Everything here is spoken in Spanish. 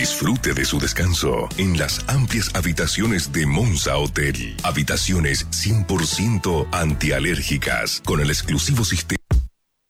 Disfrute de su descanso en las amplias habitaciones de Monza Hotel. Habitaciones 100% antialérgicas con el exclusivo sistema